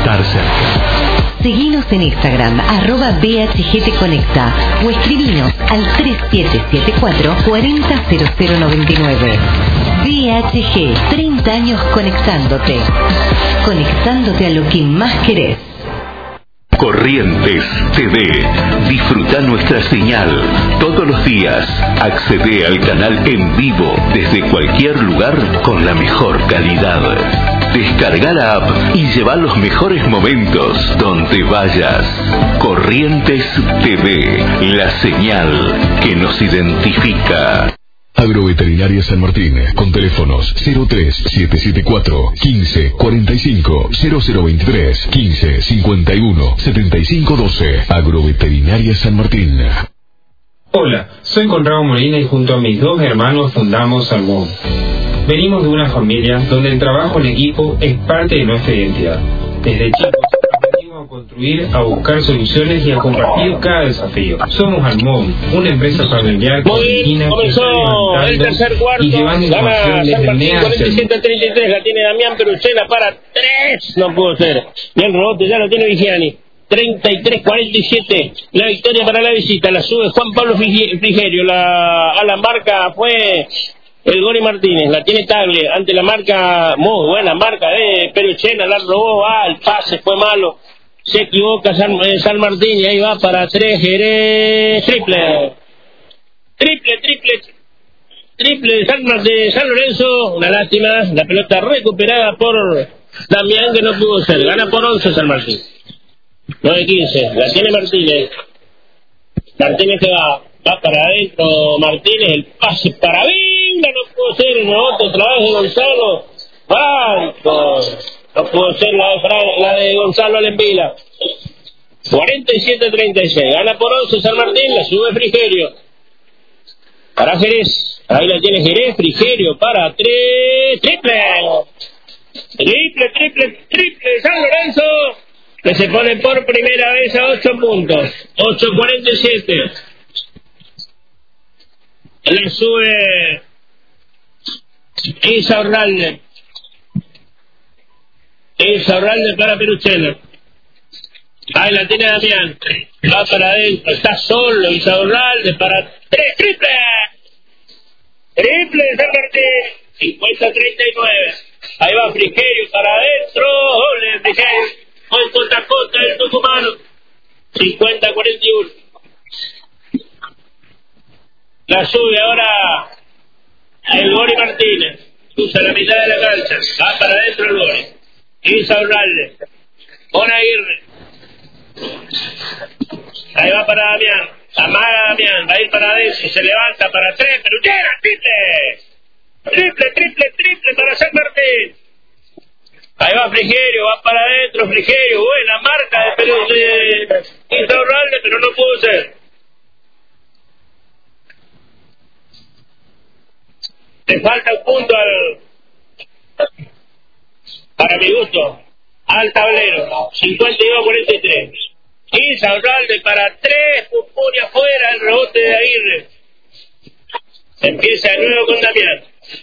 estar cerca. Seguinos en Instagram, @BHG te conecta, o escribinos al 3774 400099. BHG, 30 años conectándote. Conectándote a lo que más querés. Corrientes TV. Disfruta nuestra señal todos los días. Accede al canal en vivo desde cualquier lugar con la mejor calidad. Descarga la app y lleva los mejores momentos donde vayas. Corrientes TV, la señal que nos identifica. Agroveterinaria San Martín, con teléfonos 03774 15 45 0023 15 51 75 12. Agroveterinaria San Martín. Hola, soy Conrado Molina y junto a mis dos hermanos fundamos Salmón. Venimos de una familia donde el trabajo en equipo es parte de nuestra identidad. Desde chicos aprendimos a construir, a buscar soluciones y a compartir cada desafío. Somos Almón, una empresa familiar muy bien, comenzó el tercer cuarto, y llevando innovación desde San NEA Martín 47-33, la tiene Damián Peruchela para 3, no pudo ser. Bien, rebote, ya lo tiene Vigiani. 33-47, la victoria para la visita, la sube Juan Pablo Frigerio, a la marca fue el Gori Martínez, la tiene Tagle, ante la marca, muy buena marca de Peruchena, la robó, el pase fue malo, se equivoca San Martín y ahí va para 3, Jerez, triple de San Lorenzo, una lástima, la pelota recuperada por Damián que no pudo ser, gana por 11 San Martín. 9-15, la tiene Martínez. Martínez que va para adentro, Martínez, el pase para Vinga, no pudo ser, el rebote otra vez de Gonzalo. Franco, no pudo ser la de Gonzalo Alembila. 47-36, gana por 11 San Martín, la sube Frigerio. Para Jerez, ahí la tiene Jerez, Frigerio para 3, triple de San Lorenzo, que se pone por primera vez a 8 puntos. 8-47. Le sube Insaurralde. Insaurralde para Peruchela. Ahí la tiene Damián. Va para adentro. Está solo Insaurralde para 3. Triple de San Martín. 50-39. Ahí va Frigerio para adentro. Doble de Frigerio. Hoy contra el tucumano. 50-41. La sube ahora el Gori Martínez. Usa la mitad de la cancha. Va para adentro el Gori. Insaurralde. Con Aguirre. Ahí va para Damián. Amaga Damián. Va a ir para adentro. Se levanta para 3. Pero llega. Triple para San Martín. Ahí va Frigerio, va para adentro Frigerio, buena marca de Insaurralde, pero no pudo ser. Le falta un punto para mi gusto, al tablero, 52-43. Insaurralde para 3, Pupuri afuera, el rebote de Aguirre. Empieza de nuevo con Damián.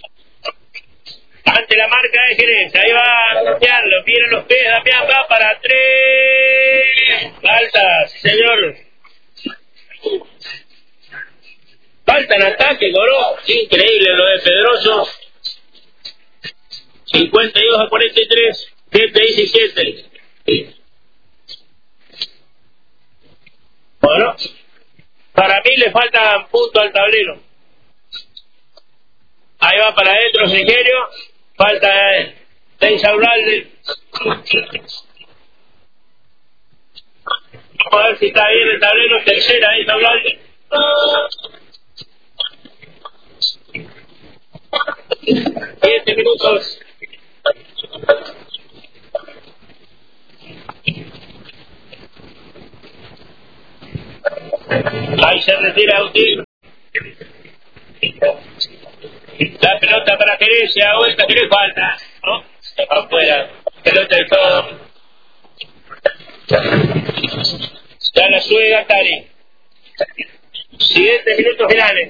Ante la marca de Jerez, ahí va Damián, lo vienen los pies, Damián va para 3. Falta, sí señor. Falta en ataque, cobró. Increíble lo de Pedroso. 52-43, 7-17. Bueno, para mí le faltan puntos al tablero. Ahí va para adentro Frigerio. Falta de Insaurralde. Vamos a ver si está bien el tablero. Tercera de Insaurralde. 7 minutos. Ahí se retira Agustín. La pelota para Jerez, se da vuelta, Jerez falta, ¿no? Se va afuera, pelota de todo. Ya la sube Gattari. 7 minutos finales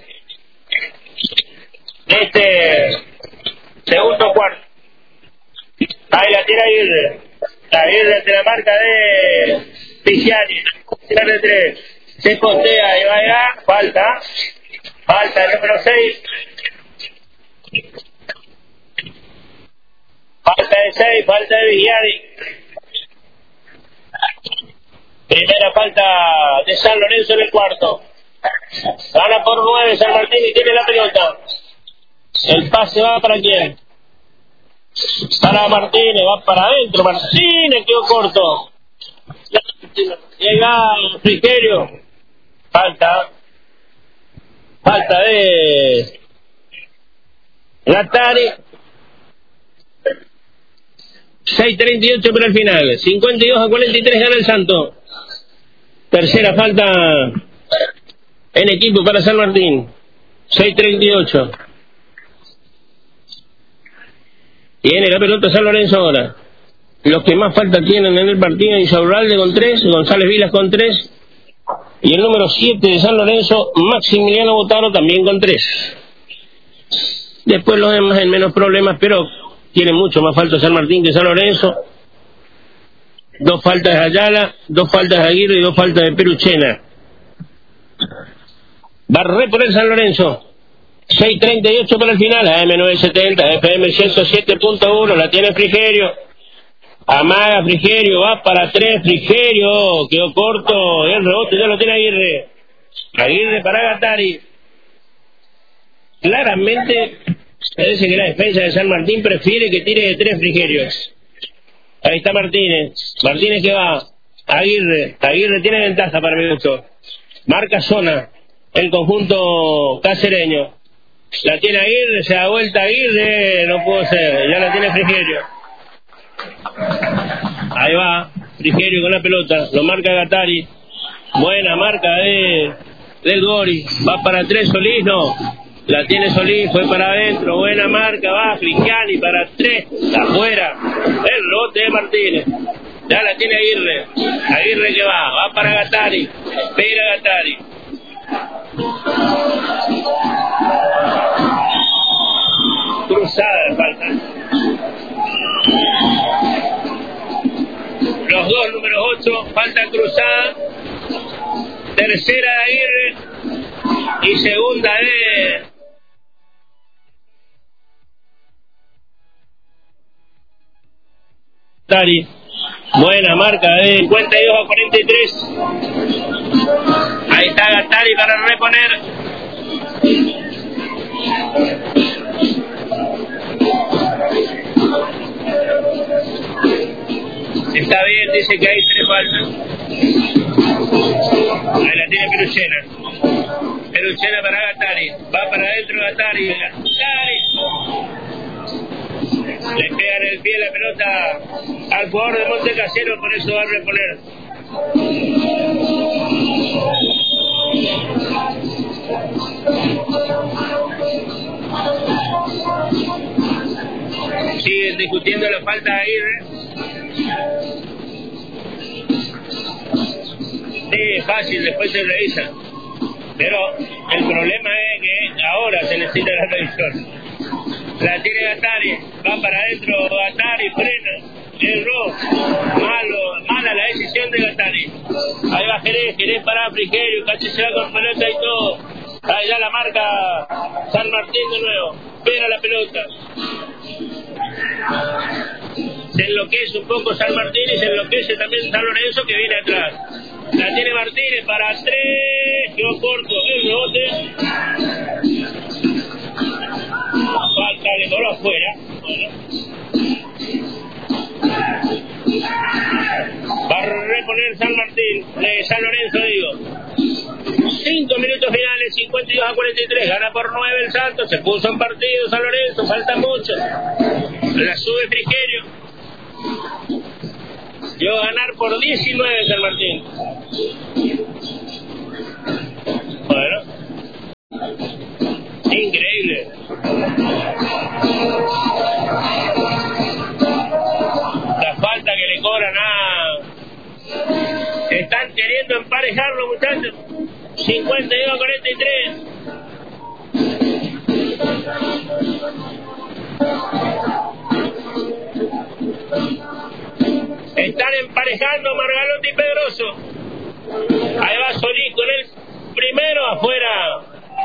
de este segundo cuarto. Ahí la tira Aguirre. Aguirre de la marca de Pigiani. 3. Se postea y va allá. Falta el número 6. Falta de 6, falta de Pigiani. Primera falta de San Lorenzo en el cuarto. Gana por 9 San Martín y tiene la pelota. El pase va para quién? Para Martínez, va para adentro. Martínez quedó corto. Llega Frigerio. Falta de Gatari. 6:38 para el final. 52-43 gana el Santo. Tercera falta en equipo para San Martín. 6:38. Tiene la pelota San Lorenzo ahora. Los que más falta tienen en el partido: Insaurralde con 3, González Vilas con 3, y el número 7 de San Lorenzo, Maximiliano Botaro, también con 3. Después los demás en menos problemas, pero tiene mucho más falta San Martín que San Lorenzo. 2 faltas de Ayala, 2 faltas de Aguirre y 2 faltas de Peruchena. Va a reponer San Lorenzo. 6:38 para el final. AM970, FM 107.1, la tiene Frigerio. Amaga Frigerio, va para 3, Frigerio, quedó corto, el rebote ya lo tiene Aguirre. Aguirre para Gatari. Claramente parece que la defensa de San Martín prefiere que tire de 3 Frigerios. Ahí está Martínez que va. Aguirre tiene ventaja para mi gusto. Marca zona el conjunto cacereño. La tiene Aguirre, se da vuelta Aguirre, no pudo ser, ya la tiene Frigerio. Ahí va Frigerio con la pelota, lo marca Gatari. Buena marca del Gori. Va para 3 Solís, no. La tiene Solís, fue para adentro. Buena marca, va Frigiani para 3. Afuera. El rebote de Martínez. Ya la tiene Aguirre. Aguirre que va para Gatari. Pega Gatari. Cruzada falta. Los dos números 8, falta cruzada. Tercera de Aguirre y segunda de Gatari. Buena marca de 52-43. Ahí está Gatari para reponer. Está bien, dice que hay 3 faltas. Ahí la tiene Peruchena. Peruchena para Gatari. Va para adentro Gatari. Le pega en el pie la pelota al jugador de Montecasero, por eso va a reponer. Siguen discutiendo la falta de Aguirre. Sí, fácil, después se revisa. Pero el problema es que ahora se necesita la revisión. La tiene Gatari, va para adentro Gatari, frena, erró, mala la decisión de Gatari. Ahí va Jerez para Frigerio, casi se va con pelota y todo. Ahí ya la marca San Martín de nuevo, espera la pelota. Se enloquece un poco San Martín y se enloquece también San Lorenzo, que viene atrás. La tiene Martínez para 3, quedó corto el rebote. Falta de todo afuera. Bueno. Va a reponer San Lorenzo, digo. 5 minutos finales, 52-43. Gana por 9 el Santos. Se puso en partido San Lorenzo, falta mucho. La sube Frigerio. Llegó a ganar por 19 San Martín. Bueno. Increíble. La falta que le cobran están queriendo emparejarlo, muchachos. 52-43. Están emparejando Margalotti y Pedroso. Ahí va Solís con el primero afuera.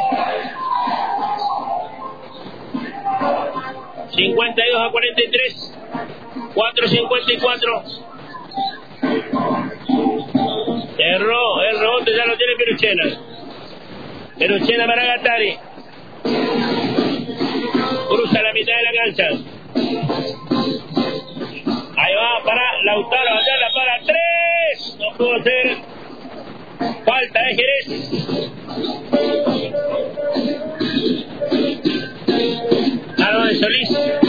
52-43. 4-54. El rebote ya lo tiene Peruchena. Peruchena para Gattari. Cruza la mitad de la cancha. Ahí va para Lautaro Ayala para 3. No pudo ser. Falta de Jerez. Mano de Solís.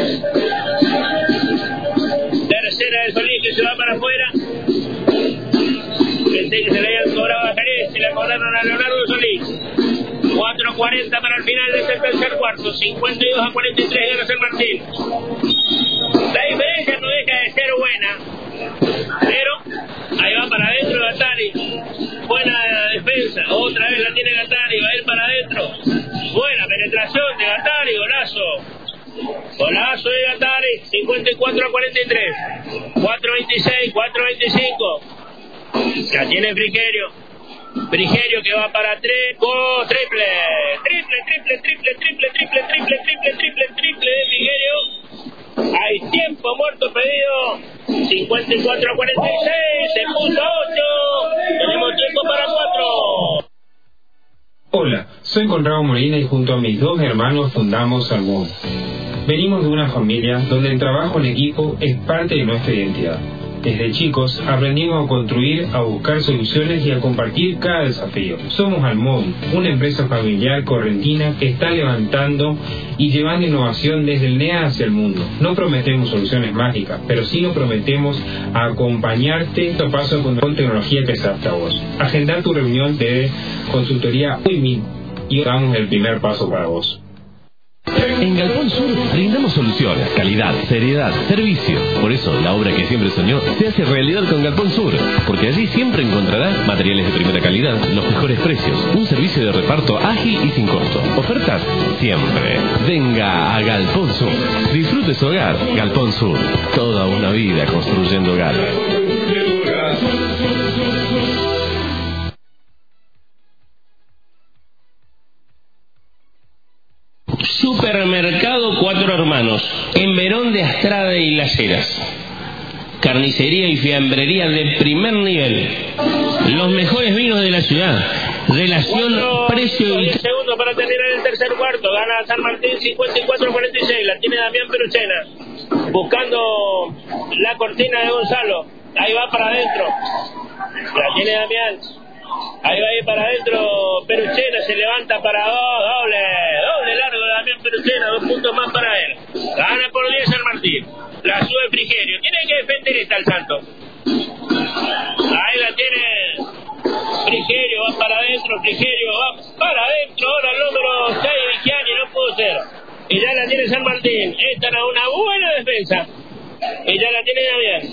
Tercera de Solís que se va para afuera. Pensé que se le habían cobrado a Jerez. Se la cobraron a Leonardo Solís. 4:40 para el final de este tercer cuarto. 52-43 gana San Martín. La diferencia no deja de ser buena, pero ahí va para adentro Gattari. Buena defensa, otra vez la tiene Gattari, va a ir para adentro. Buena penetración de Gattari, golazo. Golazo de Gattari, 54-43. 4:26, 4:25. La tiene Frigerio. Frigerio que va para 3, triple de Frigerio. Hay tiempo muerto pedido. 54-46, se puso 8. Tenemos tiempo para 4. Hola, soy Conrado Molina y junto a mis dos hermanos fundamos Salmón. Venimos de una familia donde el trabajo en equipo es parte de nuestra identidad. Desde chicos aprendimos a construir, a buscar soluciones y a compartir cada desafío. Somos Almón, una empresa familiar correntina que está levantando y llevando innovación desde el NEA hacia el mundo. No prometemos soluciones mágicas, pero sí nos prometemos a acompañarte paso a paso con tecnología que se adapta a vos. Agendar tu reunión de consultoría hoy mismo y damos el primer paso para vos. En Galpón Sur brindamos soluciones, calidad, seriedad, servicio. Por eso la obra que siempre soñó se hace realidad con Galpón Sur, porque allí siempre encontrará materiales de primera calidad, los mejores precios, un servicio de reparto ágil y sin costo. Ofertas siempre. Venga a Galpón Sur. Disfrute su hogar. Galpón Sur. Toda una vida construyendo hogar. Supermercado Cuatro Hermanos, en Verón de Astrada y Las Heras. Carnicería y fiambrería de primer nivel. Los mejores vinos de la ciudad. Relación precio y... 10 segundos para terminar el tercer cuarto. Gana San Martín 54-46. La tiene Damián Peruchena. Buscando la cortina de Gonzalo. Ahí va para adentro. La tiene Damián. Ahí va a ir para adentro Peruchena, se levanta para 2, doble largo de Damián Peruchena, 2 puntos más para él. Gana por 10 San Martín. La sube Frigerio, tiene que defender esta al Santo. Ahí la tiene Frigerio, va para adentro, Frigerio va para adentro, ahora el número 6 Vigiani, no pudo ser. Y ya la tiene San Martín, esta era una buena defensa. Y ya la tiene Damián.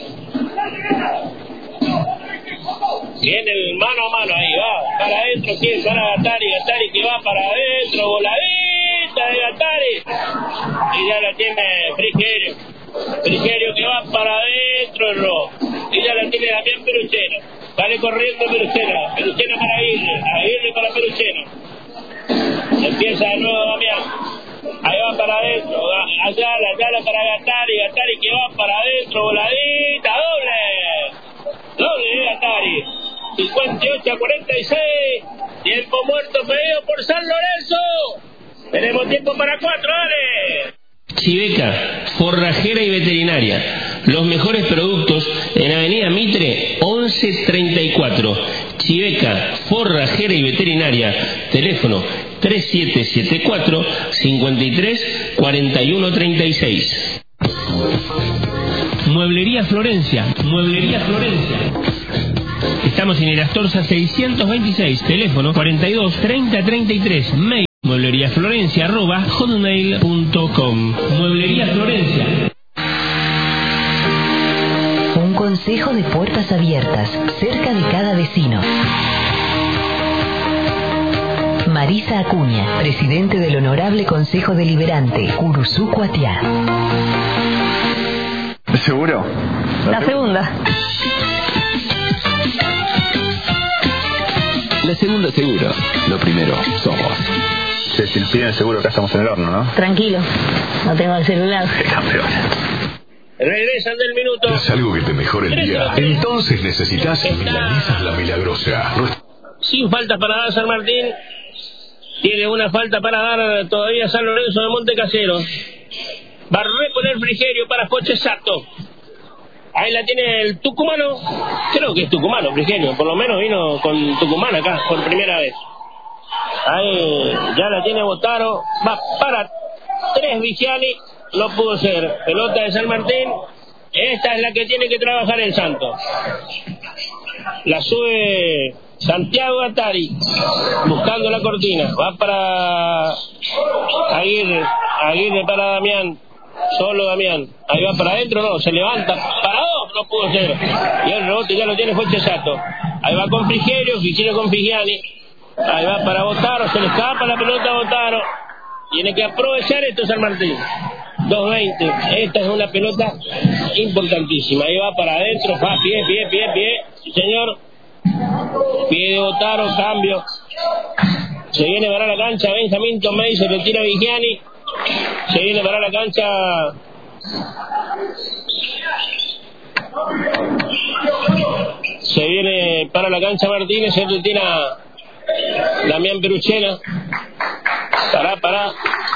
Viene el mano a mano, ahí va, para adentro, ¿quién? Para Gattari que va para adentro, voladita de Gattari. Y ya la tiene Frigerio que va para adentro, y ya la tiene Damián Peruchena. Sale corriendo Peruchena para Aguirre para Peruchena. Empieza de nuevo Damián. Ahí va para adentro, Ayala para Gattari que va para adentro, voladita, doble de Gattari. 58-46. Tiempo muerto pedido por San Lorenzo. Tenemos tiempo para 4, dale. Chiveca, forrajera y veterinaria. Los mejores productos en Avenida Mitre 1134. Chiveca, forrajera y veterinaria. Teléfono 3774-534136. Mueblería Florencia. Estamos en el Astorza 626, teléfono 42 30 33, mail muebleriaflorencia@hotmail.com. Mueblería Florencia. Un consejo de puertas abiertas, cerca de cada vecino. Marisa Acuña, presidente del Honorable Consejo Deliberante, Curuzú Cuatiá. ¿Seguro? La segunda. La segunda seguro. Lo primero somos. Si piden seguro, acá estamos en el horno, ¿no? Tranquilo, no tengo el celular. Qué campeón. Regresan del minuto. ¿Es algo que te mejore el día? Entonces necesitas Milanesas La Milagrosa. Sin faltas para dar San Martín. Tiene una falta para dar todavía San Lorenzo de Montecaseros. Va a reponer Frigerio para Pochesato. Ahí la tiene el tucumano. Creo que es tucumano, Frigerio. Por lo menos vino con Tucumán acá por primera vez. Ahí ya la tiene Botaro. Va para 3 Vigiani. No pudo ser. Pelota de San Martín. Esta es la que tiene que trabajar el Santos. La sube Santiago Atari. Buscando la cortina. Va para Aguirre. Aguirre para Damián. Solo Damián. Ahí va para adentro, no, se levanta. Para 2, no pudo ser. Y el rebote ya lo tiene Pochesato. Ahí va con Frigerio, Frigerio con Figiani. Ahí va para Botaro, se le escapa la pelota a Botaro. Tiene que aprovechar esto San Martín. 2.20. Esta es una pelota importantísima. Ahí va para adentro, va, pie. Sí, señor. Pie de Botaro, cambio. Se viene para la cancha Benjamín Tomei, se retira Vigiani. Se viene para la cancha Martínez, se retira Damián Peruchena. Pará.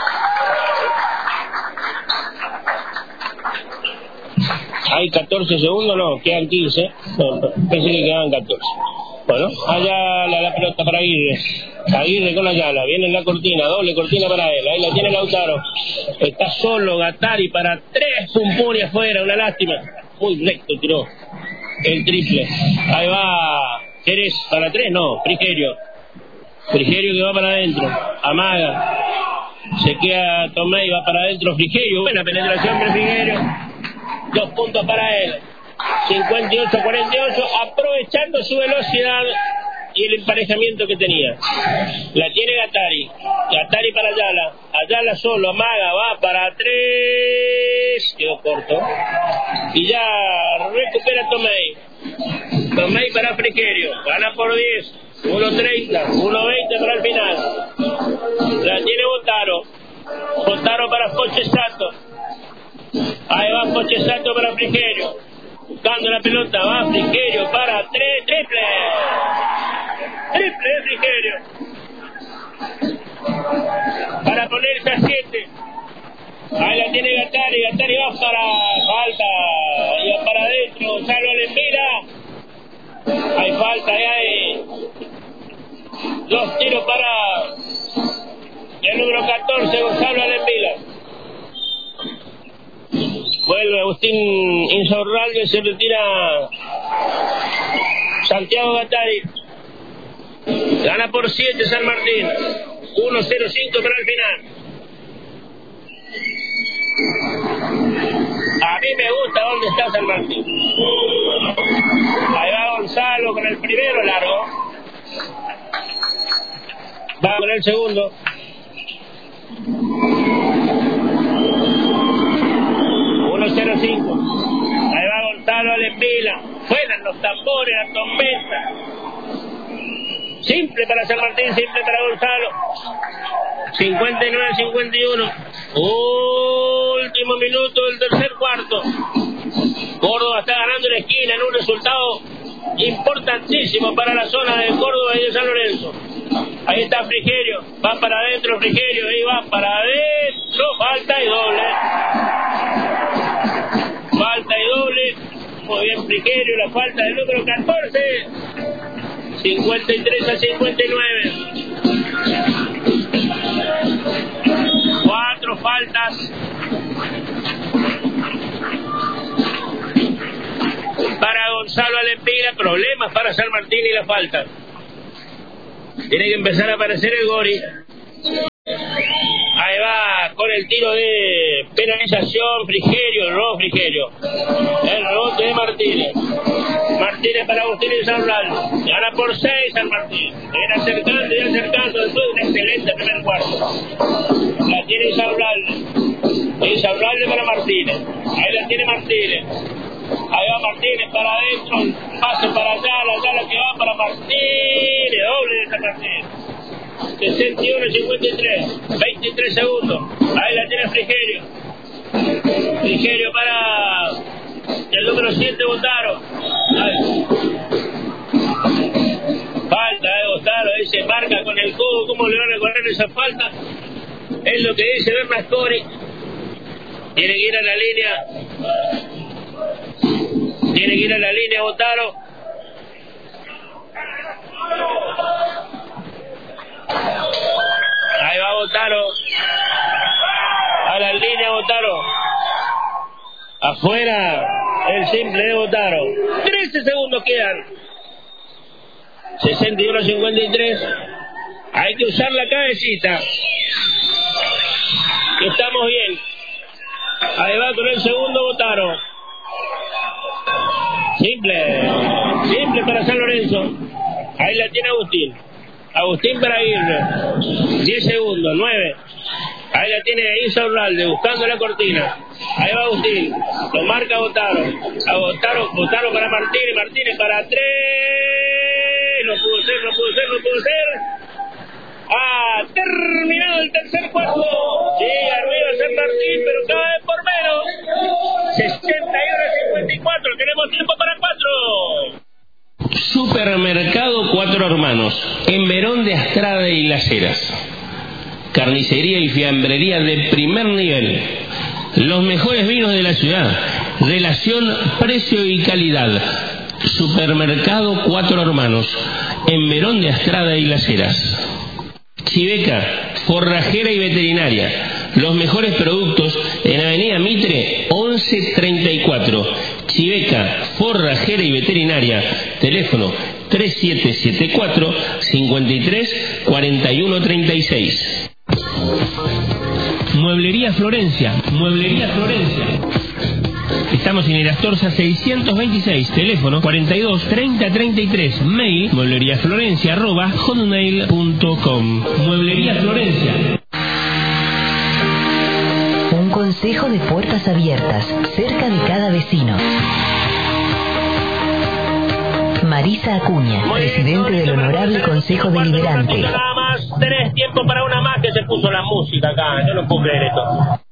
Hay 14 segundos, no, quedan 15. No, pensé que quedaban 14. Bueno, allá la pelota para Aguirre. Aguirre con Ayala, viene en la cortina, doble cortina para él. Ahí la tiene Lautaro. Está solo Gattari para 3, Pumponi afuera, una lástima. Muy recto tiró el triple. Ahí va Jerez para 3, no, Frigerio. Frigerio que va para adentro. Amaga. Se queda Tomei, va para adentro Frigerio. Buena penetración de Frigerio. 2 puntos para él. 58-48, aprovechando su velocidad y el emparejamiento que tenía. La tiene Gattari. Gattari para Ayala. Ayala solo, amaga, va para 3. Quedó corto. Y ya recupera Tomei. Tomei para Frigerio. Gana por 10. 1.30. 1.20 para el final. La tiene Botaro. Botaro para Pochesato. Ahí va Pochesato para Frigerio. Buscando la pelota, va Frigerio para 3, triple de Frigerio. Para ponerse a 7. Ahí la tiene Gattari. Gattari va para falta. Ahí va para adentro. Gonzalo Alembira. Hay falta, ahí hay 2 tiros para el número 14, Gonzalo Alembira. Vuelve Agustín Insaurralde, se retira Santiago Gattari. Gana por 7 San Martín. 1-0-5 para el final. A mí me gusta dónde está San Martín. Ahí va Gonzalo con el primero largo. Va con el segundo. Ahí va Gonzalo Alembila. Fueran los tambores, la tormenta. Simple para San Martín, simple para Gonzalo. 59-51. Último minuto del tercer cuarto. Córdoba está ganando la esquina en un resultado importantísimo para la zona de Córdoba y de San Lorenzo. Ahí está Frigerio. Va para adentro Frigerio. Ahí va para adentro. Falta y doble. Falta y doble. Muy bien Frigerio. La falta del número 14. 53-59. 4 faltas para Gonzalo Alempira. Problemas para San Martín y la falta. Tiene que empezar a aparecer el Gori. Ahí va con el tiro de penalización Frigerio, el robo Frigerio. El rebote de Martínez. Martínez para Agustín Insaurralde. Gana por 6 San Martín. Viene acercando y acercando después de un excelente primer cuarto. La tiene Insaurralde. Insaurralde para Martínez. Ahí la tiene Martínez. Ahí va Martínez para adentro, pase para allá, la que va para Martínez, doble de San Martín. 61-53, 23 segundos. Ahí la tiene Frigerio. Frigerio para el número 7, Botaro. Falta de Botaro, ahí se marca con el codo. ¿Cómo le van a correr esa falta? Es lo que dice Bernasconi. Tiene que ir a la línea. Tiene que ir a la línea Botaro. Ahí va Botaro. A la línea Botaro. Afuera el simple de Botaro. 13 segundos quedan. 61-53. Hay que usar la cabecita. Estamos bien. Ahí va con el segundo Botaro. Simple para San Lorenzo. Ahí la tiene Agustín. Agustín para Aguirre. 10 segundos, 9. Ahí la tiene Insaurralde buscando la cortina. Ahí va Agustín. Lo marca Botaro. Botaro para Martínez. Martínez para 3. No pudo ser. Ha terminado el tercer cuarto. Sí, arriba San Martín, pero cada vez por menos. 61-54. Tenemos tiempo para 4. Supermercado Cuatro Hermanos, en Verón de Astrada y Las Heras. Carnicería y fiambrería de primer nivel. Los mejores vinos de la ciudad. Relación precio y calidad. Supermercado Cuatro Hermanos, en Verón de Astrada y Las Heras. Chiveca, forrajera y veterinaria. Los mejores productos en Avenida Mitre 1134. Chiveca, forrajera y veterinaria. Teléfono 3774 53 41 36. Mueblería Florencia. Estamos en el Astorza 626, teléfono 42 30 33, mail muebleriaflorencia@hotmail.com. Mueblería Florencia. Un consejo de puertas abiertas, cerca de cada vecino. Marisa Acuña, presidente del Honorable Consejo Deliberante. Nada más, tenés tiempo para una más que se puso la música acá, yo no puedo creer esto.